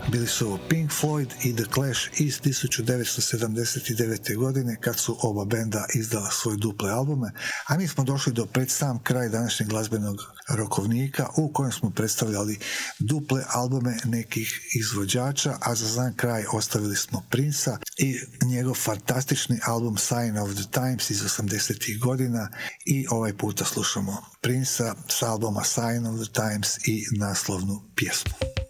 Bili su Pink Floyd i The Clash iz 1979. godine kad su oba benda izdala svoje duple albume, a mi smo došli do pred sam kraj današnjeg glazbenog rokovnika u kojem smo predstavljali duple albume nekih izvođača, a za sam kraj ostavili smo Prince-a i njegov fantastični album Sign of the Times iz 80. godina i ovaj puta slušamo Prince-a s albuma Sign of the Times i naslovnu pjesmu.